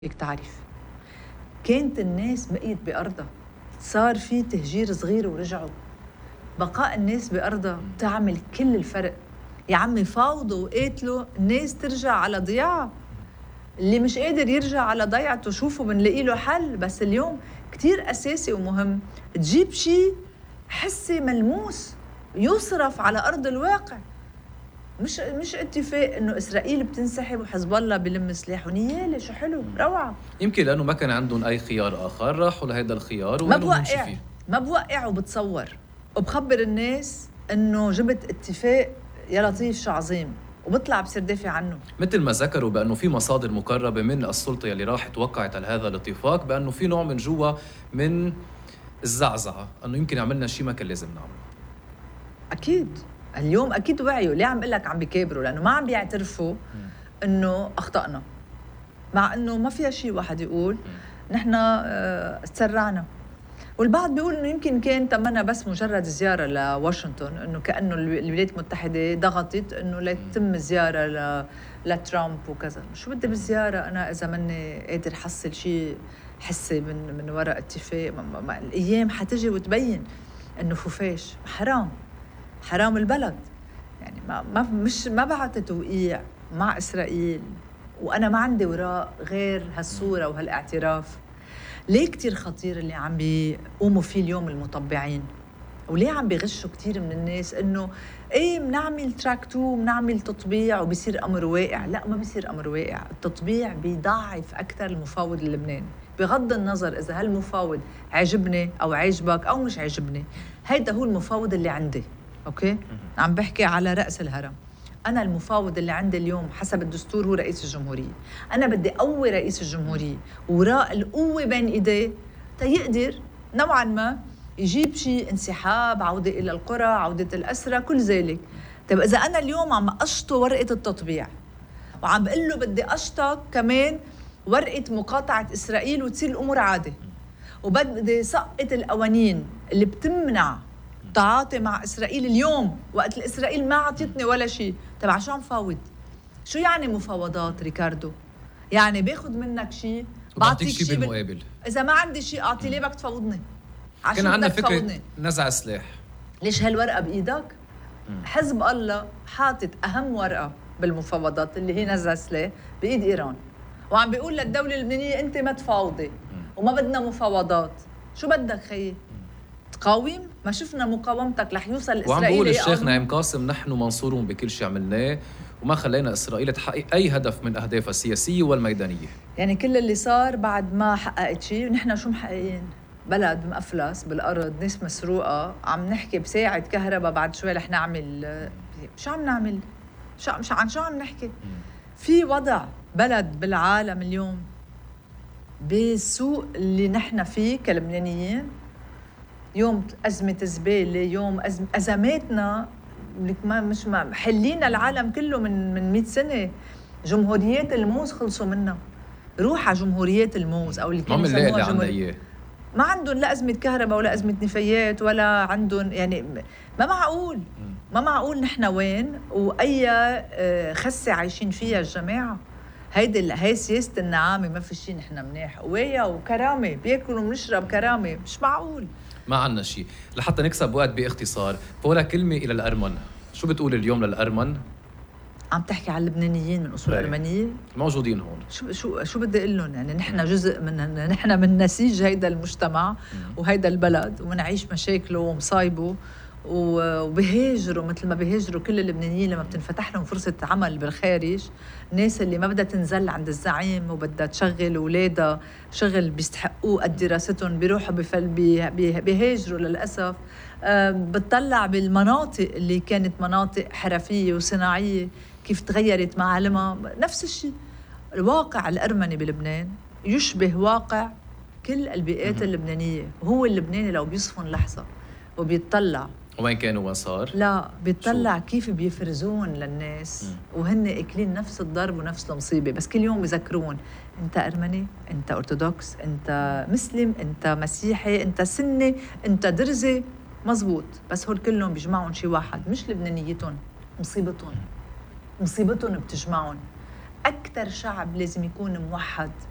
لك تعرف كانت الناس بقيت بأرضها، صار في تهجير صغير ورجعوا. بقاء الناس بأرضها تعمل كل الفرق. يا عمي فاوضوا وقاتلوا الناس ترجع على ضياعها. اللي مش قادر يرجع على ضيعته شوفوا بنلاقي له حل. بس اليوم كتير أساسي ومهم تجيب شيء حسي ملموس يصرف على أرض الواقع. مش اتفاق انه اسرائيل بتنسحب وحزب الله بلم سلاح ونيالي شو حلو روعه. يمكن لأنه ما كان عندهم أي خيار آخر، راحوا لهيدا الخيار ما وقالوا نمشي بوقع فيه. ما بوقع وبتصور وبخبر الناس انه جبت اتفاق يا لطيف شو عظيم وبطلع بصير دافع عنه. مثل ما ذكروا بأنه في مصادر مقربة من السلطة يلي راحت وقعت على هذا الاتفاق بأنه في نوع من جوا من الزعزعة، أنه يمكن عملنا شيء ما كان لازم نعمله. اكيد اليوم اكيد وعيوا. ليه عم بقول لك عم بيكابروا؟ لانه ما عم بيعترفوا انه اخطأنا، مع انه ما فيها شيء واحد يقول نحن تسرعنا. والبعض بيقول انه يمكن كان تمنا بس مجرد زياره لواشنطن، انه كانه الولايات المتحده ضغطت انه لتتم زياره لترامب وكذا. شو بدي بالزياره انا اذا ماني قادر احصل شيء حسي من وراء اتفاق؟ الايام حتجي وتبين انه فوفاش. حرام البلد. يعني ما بعت توقيع مع اسرائيل وانا ما عندي وراء غير هالصوره وهالاعتراف. ليه كتير خطير اللي عم بيقوموا فيه اليوم المطبعين؟ وليه عم بيغشوا كتير من الناس انه ايه بنعمل تراك 2 بنعمل تطبيع وبيصير امر واقع؟ لا، ما بيصير امر واقع. التطبيع بيضعف اكثر المفاوض اللبناني، بغض النظر اذا هالمفاوض عجبني او عجبك او مش عجبني. هيدا هو المفاوض اللي عندي. اوكي، عم بحكي على رأس الهرم. أنا المفاوض اللي عندي اليوم حسب الدستور هو رئيس الجمهورية. أنا بدي أقوي رئيس الجمهورية وراء القوة بين إيديه تيقدر نوعاً ما يجيب شيء انسحاب، عودة إلى القرى، عودة الأسرى، كل ذلك. طيب إذا أنا اليوم عم أشطو ورقة التطبيع وعم بقول له بدي أشطك كمان ورقة مقاطعة إسرائيل وتصير الأمور عادة، وبدي سقط القوانين اللي بتمنع تعاطي مع إسرائيل اليوم وقت إسرائيل ما عطيتني ولا شيء. تبع شو عم فاوض؟ شو يعني مفاوضات ريكاردو؟ يعني باخد منك شيء بعطيك شيء بالمقابل. إذا ما عندي شيء أعطي، ليه بدك تفاوضني؟ كان عندنا فكرة نزع سلاح. ليش هالورقة بإيدك؟ حزب الله حاطط أهم ورقة بالمفاوضات اللي هي نزع سلاح بإيد إيران، وعم بيقول للدولة اللبنانية أنت ما تفاوضي وما بدنا مفاوضات. شو بدك خيي؟ تقاوم؟ ما شفنا مقاومتك رح يوصل إسرائيل. وعم بقول الشيخ نعيم قاسم نحن منصورون بكل شيء عملناه وما خلينا إسرائيل تحقق أي هدف من أهدافها السياسية والميدانية. يعني كل اللي صار بعد ما حققت شيء، ونحن شو محققين؟ بلد مقفلس بالأرض، ناس مسروقة، عم نحكي بساعة كهرباء بعد شوي رح نعمل. شو عم نعمل؟ عن شو عم نحكي؟ في وضع بلد بالعالم اليوم بالسوق اللي نحن فيه كلبنانيين، يوم أزمة زبالة، يوم أزماتنا مش حلينا العالم كله من 100 سنة. جمهوريات الموز خلصوا منها. روح على جمهوريات الموز أو اللي كانوا يسموها جمهورية، ما عندهم لا أزمة كهرباء ولا أزمة نفايات ولا عندهم. يعني ما معقول نحن وين وأي خسة عايشين فيها الجماعة. هاي سياسة النعامة. ما في شيء نحن مناح قوية وكرامة، بياكلوا ونشرب كرامة. مش معقول. ما عنا شيء لحتى نكسب وقت. باختصار فولا كلمة إلى الأرمن، شو بتقول اليوم للأرمن؟ عم تحكي على اللبنانيين من أصول أرمنية موجودين هون. شو بدي أقول لهم؟ يعني نحن جزء نحن من نسيج هيدا المجتمع وهيدا البلد، ومنعيش مشاكله ومصايبه، وبيهاجروا مثل ما بيهاجروا كل اللبنانيين لما بتنفتح لهم فرصة عمل بالخارج. الناس اللي ما بدها تنزل عند الزعيم وبدها تشغل أولادها شغل بيستحقوه قد دراستهم بيروحوا بيهاجروا للأسف. بتطلع بالمناطق اللي كانت مناطق حرفية وصناعية كيف تغيرت معالمها. نفس الشيء الواقع الأرمني بلبنان يشبه واقع كل البيئات اللبنانية. وهو اللبناني لو بيصفن لحظة وبيتطلع وين كانوا وين صار؟ لا بيتطلع كيف بيفرزون للناس وهن اكلين نفس الضرب ونفس المصيبة. بس كل يوم بيذكرون انت أرمني، انت أرثوذكس، انت مسلم، انت مسيحي، انت سني، انت درزي. مزبوط، بس هول كلهم بيجمعون شيء واحد، مش لبنانيتهم، مصيبتهم بتجمعهم. أكتر شعب لازم يكون موحد